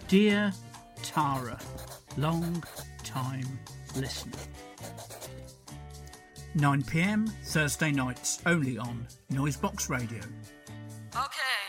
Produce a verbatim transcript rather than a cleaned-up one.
Dear Tara, long time listener. nine p m Thursday nights only on Noisebox Radio. Okay.